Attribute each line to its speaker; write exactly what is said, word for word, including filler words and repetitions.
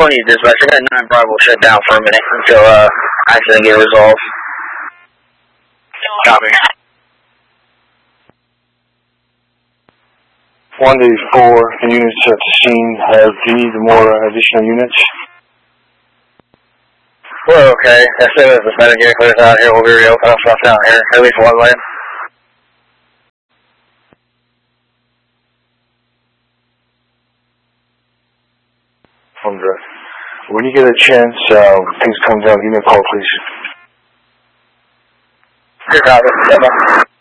Speaker 1: twenty dispatch. I got nine Bravo shut down for a minute until uh, accident get resolved. Copy.
Speaker 2: one eighty-four, the units at the scene have need more additional units.
Speaker 1: Well, okay. As soon as the medic unit clears out here, we'll be real fast off down here. At least one lane.
Speaker 2: When you get a chance, uh, things come down, give me a call, please.
Speaker 1: Good copy.